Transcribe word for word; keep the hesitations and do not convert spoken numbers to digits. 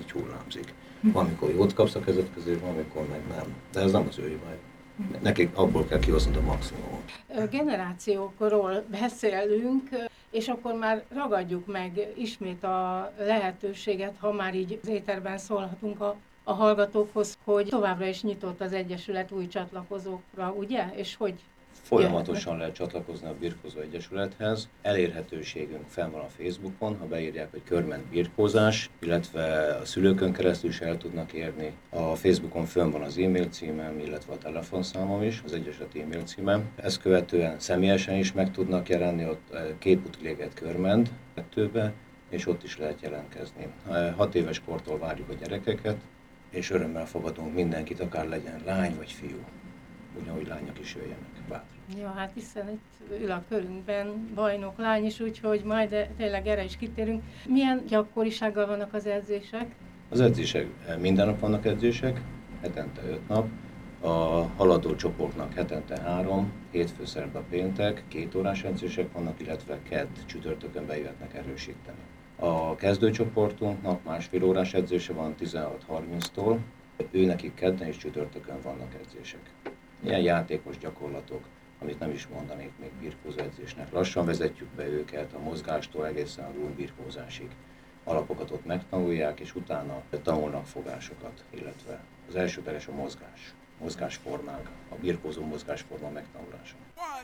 így hullámzik. Van, amikor jót kapsz a kezed közé, van, amikor meg nem. De ez nem az ő hibája. Nekik abból kell kihoznod a maximumot. Generációkról beszélünk, és akkor már ragadjuk meg ismét a lehetőséget, ha már így az éterben szólhatunk a, a hallgatókhoz, hogy továbbra is nyitott az Egyesület új csatlakozókra, ugye? És hogy Folyamatosan lehet csatlakozni a Birkózó Egyesülethez. Elérhetőségünk fenn van a Facebookon, ha beírják, hogy Körment Birkózás, illetve a szülőkön keresztül is el tudnak érni. A Facebookon fönn van az e-mail címem, illetve a telefonszámom is, az Egyesület e-mail címem. Ezt követően személyesen is meg tudnak jelenni, ott két Butiléget Körment kettőbe, és ott is lehet jelentkezni. Hat éves kortól várjuk a gyerekeket, és örömmel fogadunk mindenkit, akár legyen lány vagy fiú. Ugyanúgy lányok is jöjjenek, bátran. Ja, hát hiszen itt ül a körünkben bajnok lány is, úgyhogy majd de tényleg erre is kitérünk. Milyen gyakorisággal vannak az edzések? Az edzések, minden nap vannak edzések, hetente öt nap. A haladó csoportnak hetente három, hétfő, szerda, péntek, két órás edzések vannak, illetve kedd, csütörtökön bejöhetnek erősíteni. A kezdőcsoportunknak másfél órás edzése van tizenhat harminctól, ő nekik kedden és csütörtökön vannak edzések. Ilyen játékos gyakorlatok, amit nem is mondanék még birkózó edzésnek. Lassan vezetjük be őket a mozgástól egészen a rúmbirkózásig. Alapokat ott megtanulják, és utána tanulnak fogásokat, illetve az elsődleges a mozgás, mozgásformák, a birkózó mozgásforma megtanulása.